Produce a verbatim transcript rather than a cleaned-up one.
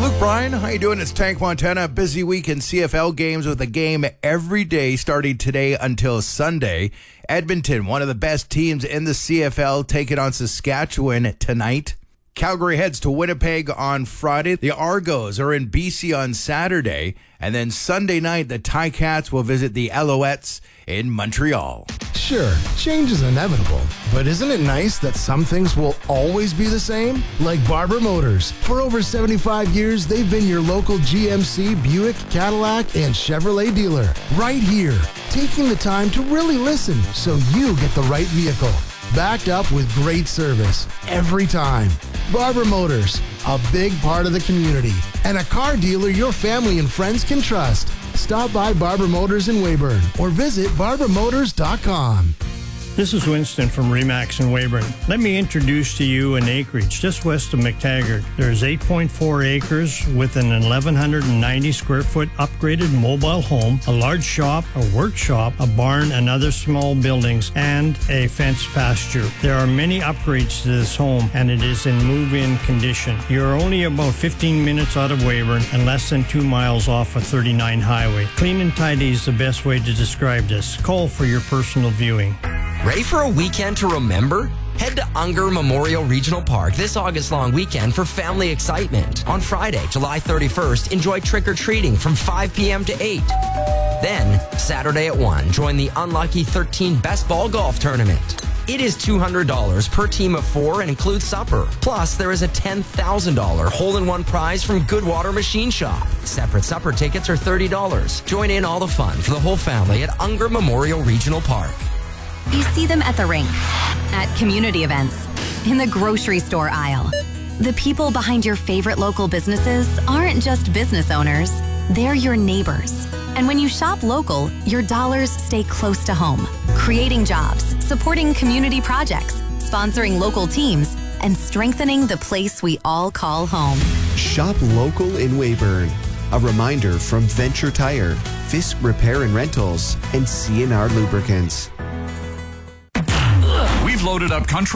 Luke Bryan, how you doing? It's Tank Montana. Busy week in C F L games with a game every day starting today until Sunday. Edmonton, one of the best teams in the C F L, taking on Saskatchewan tonight. Calgary heads to Winnipeg on Friday. The Argos are in B C on Saturday. And then Sunday night, the Ticats will visit the Alouettes in Montreal. Sure, change is inevitable, but isn't it nice that some things will always be the same? Like Barber Motors. For over seventy-five years, they've been your local G M C, Buick, Cadillac, and Chevrolet dealer. Right here, taking the time to really listen so you get the right vehicle. Backed up with great service every time. Barber Motors, a big part of the community, and a car dealer your family and friends can trust. Stop by Barber Motors in Weyburn or visit barber motors dot com. This is Winston from Remax in Weyburn. Let me introduce to you an acreage just west of McTaggart. There's eight point four acres with an eleven ninety square foot upgraded mobile home, a large shop, a workshop, a barn, and other small buildings, and a fenced pasture. There are many upgrades to this home, and it is in move-in condition. You're only about fifteen minutes out of Weyburn and less than two miles off of thirty-nine highway. Clean and tidy is the best way to describe this. Call for your personal viewing. Ready for a weekend to remember? Head to Unger Memorial Regional Park this August-long weekend for family excitement. On Friday, July thirty-first, enjoy trick-or-treating from five p.m. to eight. Then, Saturday at one, join the Unlucky thirteen Best Ball Golf Tournament. It is two hundred dollars per team of four and includes supper. Plus, there is a ten thousand dollars hole-in-one prize from Goodwater Machine Shop. Separate supper tickets are thirty dollars. Join in all the fun for the whole family at Unger Memorial Regional Park. You see them at the rink, at community events, in the grocery store aisle. The people behind your favorite local businesses aren't just business owners, they're your neighbors. And when you shop local, your dollars stay close to home, creating jobs, supporting community projects, sponsoring local teams, and strengthening the place we all call home. Shop local in Weyburn. A reminder from Venture Tire, Fisk Repair and Rentals, and C and R Lubricants. We've loaded up country